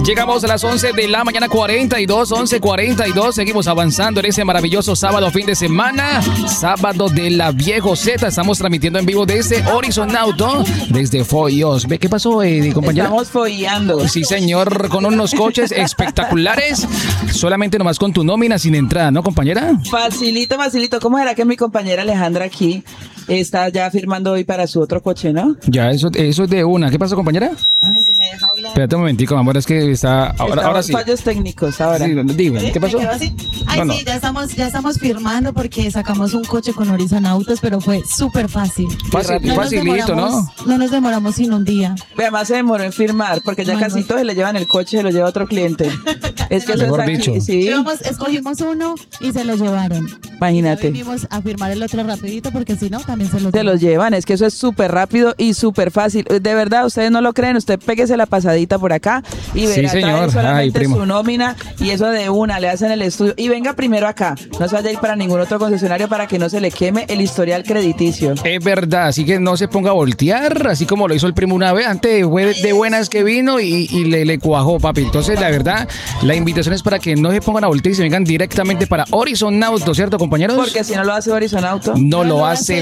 Llegamos a las 11 de la mañana 42, 11:42. Seguimos avanzando en ese maravilloso sábado fin de semana. Sábado de la Viejo Z. Estamos transmitiendo en vivo desde Horizon Auto, desde Foyos. ¿Ve qué pasó, compañera? Estamos follando. Sí, señor, con unos coches espectaculares. Solamente nomás con tu nómina sin entrada, ¿no, compañera? Facilito, facilito. ¿Cómo será que mi compañera Alejandra aquí está ya firmando hoy para su otro coche, no? Ya, eso es de una. ¿Qué pasó, compañera? A ver si me deja hablar. Espérate un momentico, amor, es que está... Ahora sí. Fallos técnicos, ahora. Sí, digo, ¿qué pasó? Ay, No. sí, ya estamos firmando porque sacamos un coche con Horizon Autos, pero fue súper fácil. Facilito, ¿no? No nos demoramos sin un día. Además se demoró en firmar porque ya casi todos le llevan el coche, se lo lleva otro cliente. Es que eso Mejor es aquí, dicho. sí. Escogimos uno y se lo llevaron. Imagínate. Vinimos a firmar el otro rapidito porque si no, también se lo Se los llevan, es que eso es súper rápido y súper fácil. De verdad, ustedes no lo creen, usted péguese la pasadita por acá y verá, Sí, señor. trae solamente Ay, primo. su nómina y eso de una, le hacen el estudio. Y venga primero acá, no se vaya a ir para ningún otro concesionario para que no se le queme el historial crediticio. Es verdad, así que no se ponga a voltear, así como lo hizo el primo una vez. Antes fue de buenas que vino y le cuajó, papi. Entonces, la verdad, la invitación es para que no se pongan a voltear y se vengan directamente para Horizon Auto, ¿cierto, compañeros? Porque si no lo hace Horizon Auto. No lo hace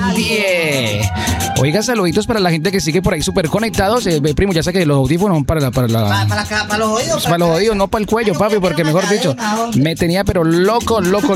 nadie. Oiga, saluditos para la gente que sigue por ahí súper conectados. Primo, ya sé que los audífonos son para Para los oídos. para los oídos, no para el cuello, papi, porque mejor dicho, me tenía pero loco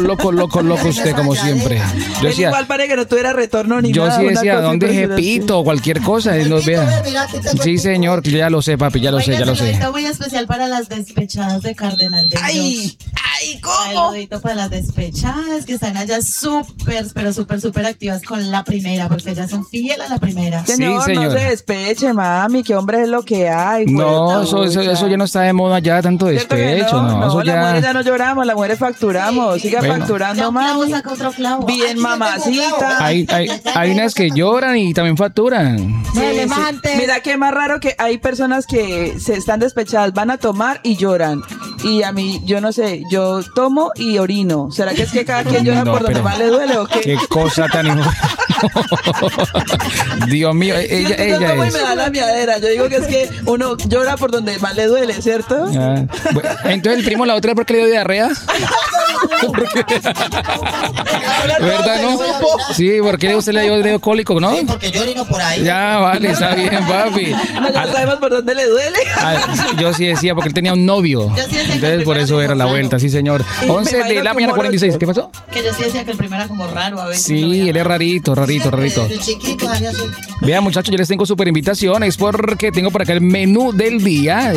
usted, como siempre. Yo decía, Igual para que no tuviera retorno ni yo nada. sí una decía, cosa ¿dónde es impresionante. Jepito? Cualquier cosa, no vea. Sí, señor, ya lo sé, papi, ya lo sé. Saludito muy especial para las despechadas de Cardenal de ¡Ay! ¿Cómo? Saludito para las despechadas que están allá pero súper activas con la primera, porque ellas son fieles a la primera. Señor, Sí, señor. no se despeche, mami, que hombre es lo que hay. No, puerta, eso ya no está de moda ya, tanto ¿Cierto que despecho, no, eso las mujeres ya... ya no lloramos, las mujeres facturamos, siga Bueno. facturando, Ya un clavo mami. saca otro clavo. Bien, mamacita. Hay unas que lloran y también facturan. Duele más antes. Mira qué más raro que hay personas que se están despechadas, van a tomar y lloran. Y a mí, yo no sé, yo tomo y orino. ¿Será que es que cada quien llora No, por donde pero- más le duele o qué? Qué cosa tan Dios mío, ella Yo tomo y es. me da la miadera. Yo digo que es que uno llora por donde más le duele, ¿cierto? Ah, bueno, entonces el primo la otra vez porque le dio diarrea. ¿Verdad, no? Sí, porque usted le dio cólico, ¿no? Porque yo orino por ahí. Ya, vale, está bien, papi. No, ya sabemos por dónde le duele. Yo sí decía porque él tenía un novio. Yo sí decía que Entonces el por primero eso era la como vuelta, raro. sí, señor. Y me 11 de imagino la que mañana un 46. ¿Qué morocho. pasó? Que yo sí decía que el primero era como raro a veces. Sí, él es rarito. Desde chiquito, así. Vean, muchachos, yo les tengo súper invitaciones porque tengo por acá el menú del día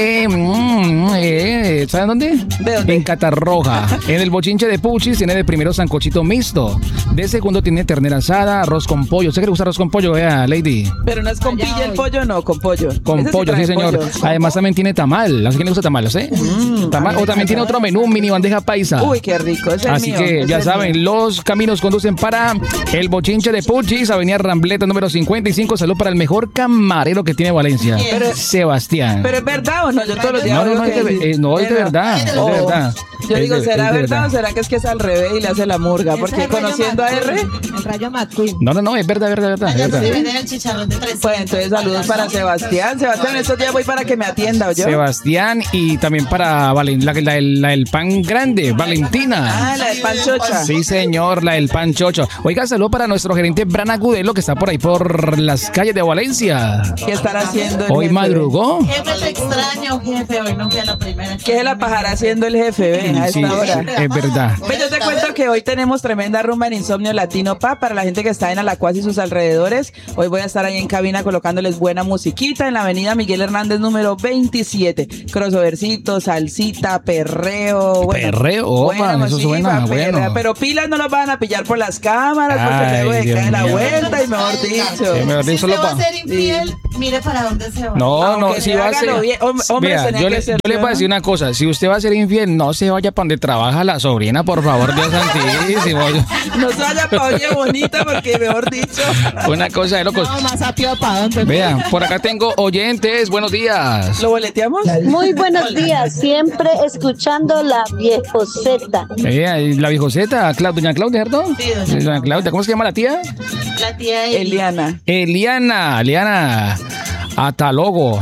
¿saben dónde? ¿De dónde? En Catarroja. En el bochinche de Puchis tiene de primero sancochito mixto. De segundo tiene ternera asada, arroz con pollo. ¿Usted que le gusta arroz con pollo, vea, lady? Pero no es con pilla el pollo, no, con pollo. Con Ese pollo, trae sí, señor. pollo. Además también tiene tamal. ¿A quién le gusta tamal? ¿Sí? Tamal. O también tiene otro menú, mini bandeja paisa. Uy, qué rico, ese es Así mío, que ese ya es saben, mío. los caminos conducen para el bochinche de Puchis, Avenida Rambleta número 55. Salud para el mejor camarero que tiene Valencia, Pero- Sebastián. ¿Pero es verdad o no? Yo todos los días No, oigo no, que no, es de verdad, es de Oh. verdad. Yo Es digo, de- ¿será es de verdad o será que es al revés y le hace la murga? Porque conociendo a R, El Rayo McQueen. No, es verdad. Allá Es se verdad. venden el chicharrón de 300. pues entonces saludos para Sebastián. Sebastián, estos días voy para que me atienda, ¿oyó? Sebastián y también para la del pan grande, Valentina. Ah, la de Panchocha. Sí, señor, la del pan chocho. Oiga, saludo para nuestro gerente Bran Agudelo, que está por ahí por las calles de Valencia. ¿Qué estará haciendo el Hoy jefe? madrugó. Jefe, te extraño, jefe. Hoy no fui a la primera. ¿Qué se la pajará haciendo el jefe, ven, a Sí, esta hora? es verdad. Pues yo te cuento que hoy tenemos tremenda rumba en Insomnio Latino Pa para la gente que está en Alacuaz y sus alrededores. Hoy voy a estar ahí en cabina colocándoles buena musiquita en la avenida Miguel Hernández número 27. Crossovercito, salsita, perreo. Bueno, Perreo, opa, eso sí, suena va, bueno. Pero pilas no los van a pillar por las cámaras porque Ay, luego se Dios cae la mío. vuelta y mejor dicho. Sí, mejor Si dicho, usted solo va a pa- ser infiel, mire para dónde se va. No, Aunque si se va a hágalo ser. bien. Hombres Vea, tenían yo que le ser, voy a ¿no? decir una cosa. Si usted va a ser infiel, no se vaya para donde trabaja la sobrina, por favor, Dios santísimo. No se vaya pa' oye bonita porque mejor dicho. Una cosa de locos. No, más rápido para dónde. Vean, por acá tengo oyentes. Buenos días. ¿Lo boleteamos? Muy buenos días, siempre escuchando la Viejoceta. La viejoceta, doña Claudia, ¿cierto? Sí, doña Doña Claudia. ¿Cómo se llama la tía? La tía Eliana. Eliana Atalogo.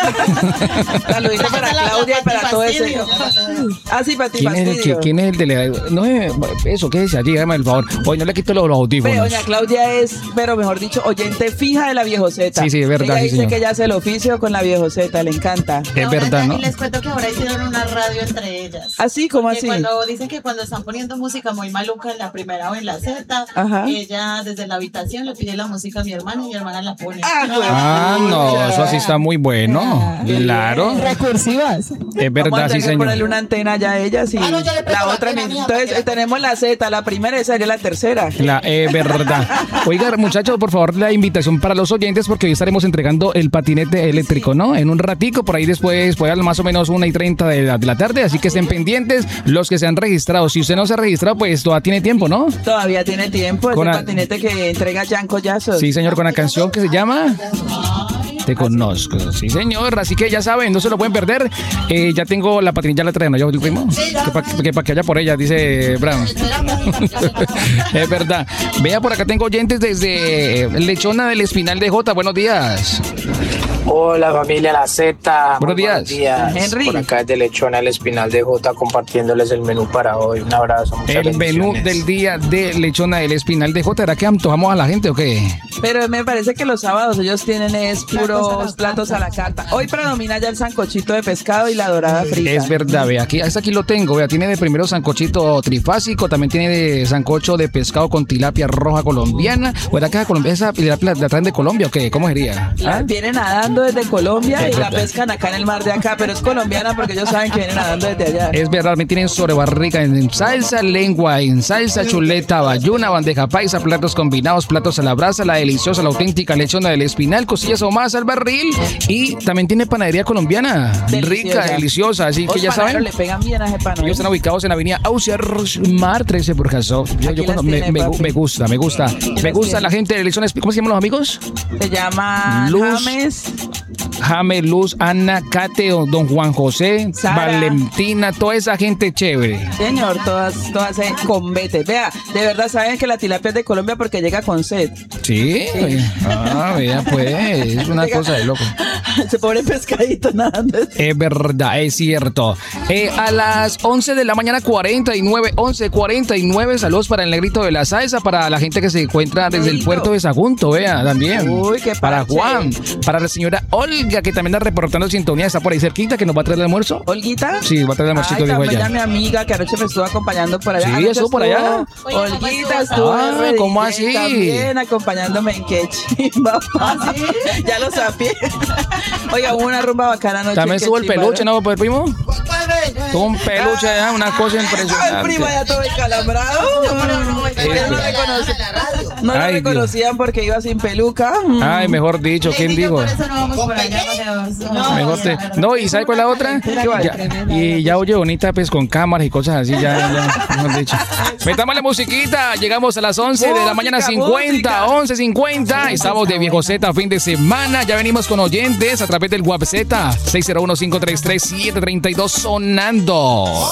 Saludito para Claudia y para todo ese. Ah, sí, para ti, fastidio. ¿Quién es el delegado? No, eso, ¿qué es allí? Hágame el favor. Oye, no le quito los audífonos. Doña Claudia es, pero mejor dicho, oyente fija de la Viejoceta. Sí, es verdad. Ella sí, dice señor. que ella hace el oficio con la Viejoceta, le encanta. Es verdad, ¿no? Y les cuento que ahora hicieron una radio entre ellas. ¿Así? ¿Cómo Porque así? Cuando dicen que cuando están poniendo música muy maluca en la primera o en la Z, Ajá. ella desde la habitación le pide la música a mi hermana y mi hermana la pone. No, eso sí está muy bueno. Claro. Recursivas. Es verdad, Vamos a sí, tener que señor. ponerle una antena ya a ellas y Ah, no, yo le presto la la otra. antena mía, Entonces para que- tenemos la Z, la primera, esa sería la tercera. Verdad. Oiga, muchachos, por favor, la invitación para los oyentes porque hoy estaremos entregando el patinete eléctrico, ¿no? En un ratico, por ahí después, pues más o menos 1:30 de la tarde, así que estén pendientes los que se han registrado. Si usted no se ha registrado, pues todavía tiene tiempo, ¿no? Todavía tiene tiempo, es Con el la- patinete que entrega Jan Collazos. Sí, señor, con la canción que se llama Te Conozco. Sí, señor, así que ya saben, no se lo pueden perder. Ya tengo la patinilla, ya la traen, ¿no? ¿Yo, el primo? Que para que vaya por ella, dice Brown. Es verdad. Vea, por acá tengo oyentes desde Lechona del Espinal de Jota. Buenos días. Hola familia La Z. Buenos Muy días. Henry. Por acá desde Lechona, el Espinal de Jota, compartiéndoles el menú para hoy. Un abrazo. Muchas El menú bendiciones. del día de Lechona del Espinal de Jota. ¿Era que antojamos a la gente o qué? Pero me parece que los sábados ellos tienen puros platos a la carta. Hoy predomina ya el sancochito de pescado y la dorada frita. Es verdad, vea, hasta aquí lo tengo, vea, tiene de primero sancochito trifásico, también tiene de sancocho de pescado con tilapia roja colombiana. ¿O era que esa tilapia la traen de Colombia o qué? ¿Cómo sería? ¿Ah? Vienen nadando desde Colombia y la pescan acá en el mar de acá, pero es colombiana porque ellos saben que vienen nadando desde allá. Es verdad, también tienen sobrebarriga en salsa, lengua en salsa, chuleta, bayuna, bandeja paisa, platos combinados, platos a la brasa, la deliciosa, la auténtica lechona del Espinal, cosillas ahumadas al barril y también tiene panadería colombiana, Deliciosa. rica, deliciosa, así que Los ya panaderos saben. le pegan bien a ese pan, ¿no? Ellos están ubicados en la avenida Ausiar Mar 13 por caso. Yo Aquí cuando las tiene, papi. me gusta. Me gusta tiene. la gente de Lechona. ¿Cómo se llaman los amigos? Se llama Luz. James. Jame, Luz, Ana, Kate, don Juan José, Sara. Valentina, toda esa gente chévere. Señor, todas en combate. Vea, de verdad saben que la tilapia es de Colombia porque llega con sed. Sí. Vea, pues, es una cosa de loco. Ese pobre pescadito nadando. Es verdad, es cierto. A las 11 de la mañana, 11:49. Saludos para el Negrito de la Salsa, para la gente que se encuentra desde el Negrito. puerto de Sagunto, vea, también. Uy, qué para parche. Juan, para la señora Olga, que también está reportando sintonía, está por ahí cerquita, que nos va a traer el almuerzo. ¿Olguita? Sí, va a traer el almuercito, Ay, dijo también ella. ya mi amiga que anoche me estuvo acompañando por allá. Sí, Anoche estuvo por allá. Oye, ¿cómo Olguita estuvo? estuvo Ah, en ¿cómo RDJ así? también acompañándome en qué chimba. Ya lo sabía. Oiga, hubo una rumba bacana anoche. También qué subo el chimba, peluche, ¿no, pues, primo? ¿Cuál ve? Tuvo un peluche allá, una cosa Ay, impresionante. prima, ya todo encalambrado. No lo Ay, Dios. reconocían porque iba sin peluca. Ay, mejor dicho, ¿quién Lady, dijo? Por eso no vamos por allá. Mejor no, ¿y sabe cuál es la otra? Y ya oye bonita, pues con cámaras y cosas así, ya, mejor dicho. Metamos la musiquita, llegamos a las 11 de la mañana, 50, 11:50. Estamos de Viejo Z, fin de semana. Ya venimos con oyentes a través del WhatsApp 601-533-732 sonando.